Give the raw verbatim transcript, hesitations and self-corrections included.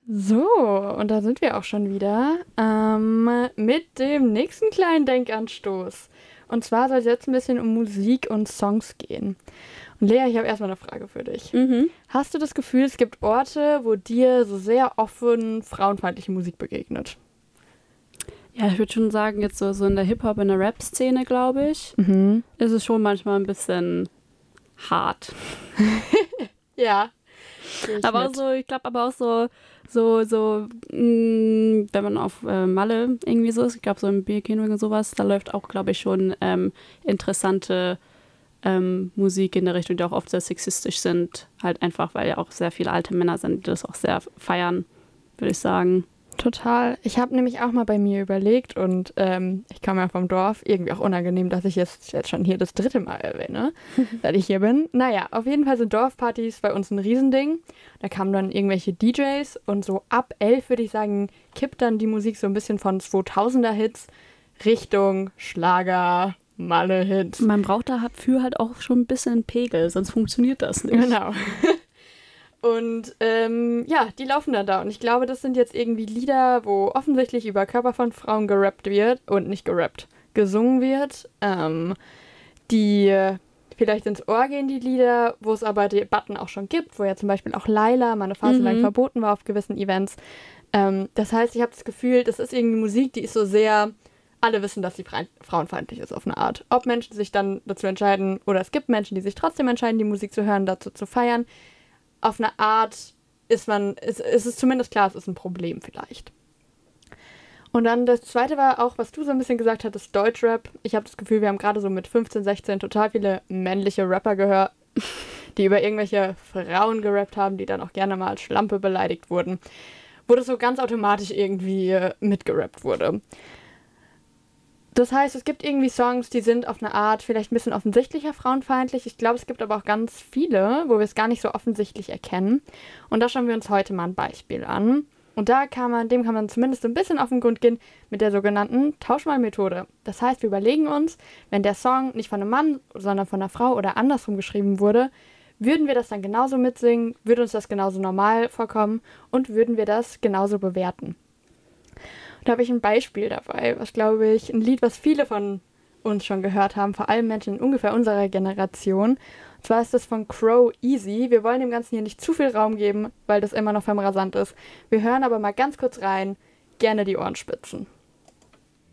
So, und da sind wir auch schon wieder ähm, mit dem nächsten kleinen Denkanstoß. Und zwar soll es jetzt ein bisschen um Musik und Songs gehen. Und Lea, ich habe erstmal eine Frage für dich. Mhm. Hast du das Gefühl, es gibt Orte, wo dir so sehr offen frauenfeindliche Musik begegnet? Ja, ich würde schon sagen, jetzt so, so in der Hip-Hop, in der Rap-Szene, glaube ich, Mhm. ist es schon manchmal ein bisschen hart. Ja. Geh ich Aber auch mit. so, ich glaube aber auch so, so, so, mh, wenn man auf äh, Malle irgendwie so ist, ich glaube so im Bierkino und sowas, da läuft auch, glaube ich, schon ähm, interessante ähm, Musik in der Richtung, die auch oft sehr sexistisch sind. Halt einfach, weil ja auch sehr viele alte Männer sind, die das auch sehr feiern, würde ich sagen. Total. Ich habe nämlich auch mal bei mir überlegt und ähm, ich komme ja vom Dorf, irgendwie auch unangenehm, dass ich jetzt, jetzt schon hier das dritte Mal erwähne, dass ich hier bin. Naja, auf jeden Fall sind Dorfpartys bei uns ein Riesending. Da kamen dann irgendwelche D Js und so ab elf, würde ich sagen, kippt dann die Musik so ein bisschen von zweitausender-Hits Richtung Schlager, Malle-Hits. Man braucht dafür halt auch schon ein bisschen Pegel, sonst funktioniert das nicht. Genau. Und ähm, ja, die laufen dann da. Und ich glaube, das sind jetzt irgendwie Lieder, wo offensichtlich über Körper von Frauen gerappt wird und nicht gerappt, gesungen wird. Ähm, die äh, vielleicht ins Ohr gehen, die Lieder, wo es aber Debatten auch schon gibt, wo ja zum Beispiel auch Laila mal eine Phase Mhm. lang verboten war auf gewissen Events. Ähm, das heißt, ich habe das Gefühl, das ist irgendwie Musik, die ist so sehr, alle wissen, dass sie frei- frauenfeindlich ist auf eine Art. Ob Menschen sich dann dazu entscheiden, oder es gibt Menschen, die sich trotzdem entscheiden, die Musik zu hören, dazu zu feiern. Auf eine Art ist man, ist, ist es zumindest klar, es ist ein Problem vielleicht. Und dann das zweite war auch, was du so ein bisschen gesagt hattest, Deutschrap. Ich habe das Gefühl, wir haben gerade so mit fünfzehn, sechzehn total viele männliche Rapper gehört, die über irgendwelche Frauen gerappt haben, die dann auch gerne mal als Schlampe beleidigt wurden. Wo das so ganz automatisch irgendwie äh, mitgerappt wurde. Das heißt, es gibt irgendwie Songs, die sind auf eine Art vielleicht ein bisschen offensichtlicher frauenfeindlich. Ich glaube, es gibt aber auch ganz viele, wo wir es gar nicht so offensichtlich erkennen. Und da schauen wir uns heute mal ein Beispiel an. Und da kann man, dem kann man zumindest ein bisschen auf den Grund gehen mit der sogenannten Tauschmalmethode. Das heißt, wir überlegen uns, wenn der Song nicht von einem Mann, sondern von einer Frau oder andersrum geschrieben wurde, würden wir das dann genauso mitsingen, würde uns das genauso normal vorkommen und würden wir das genauso bewerten. Da habe ich ein Beispiel dabei, was glaube ich, ein Lied, was viele von uns schon gehört haben, vor allem Menschen in ungefähr unserer Generation. Und zwar ist das von Crow Easy. Wir wollen dem Ganzen hier nicht zu viel Raum geben, weil das immer noch rasant ist. Wir hören aber mal ganz kurz rein, gerne die Ohren spitzen.